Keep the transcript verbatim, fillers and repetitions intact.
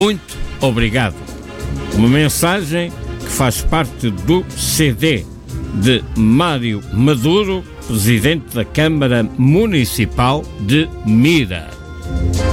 Muito obrigado. Uma mensagem que faz parte do C D de Mário Maduro, presidente da Câmara Municipal de Mira.